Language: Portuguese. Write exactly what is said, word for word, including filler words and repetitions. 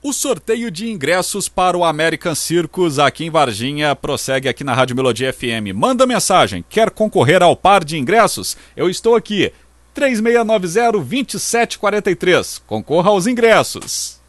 O sorteio de ingressos para o American Circus aqui em Varginha prossegue aqui na Rádio Melodia F M. Manda mensagem, quer concorrer ao par de ingressos? Eu estou aqui, três seis nove zero, dois sete quatro três. Concorra aos ingressos.